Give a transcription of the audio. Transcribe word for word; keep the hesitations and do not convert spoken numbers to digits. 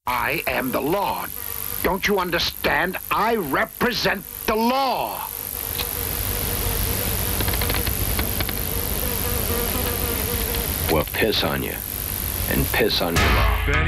I am the law. Don't you understand? I represent the law. Well, piss on you. And piss on your law.